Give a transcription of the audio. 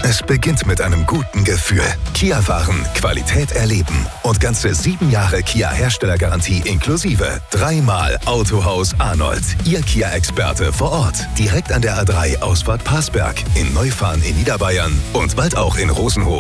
Es beginnt mit einem guten Gefühl. Kia-Fahren, Qualität erleben und ganze 7 Jahre Kia-Herstellergarantie inklusive. 3-mal Autohaus Arnold. Ihr Kia-Experte vor Ort. Direkt an der A3 Ausfahrt Parsberg. In Neufahren in Niederbayern und bald auch in Rosenhof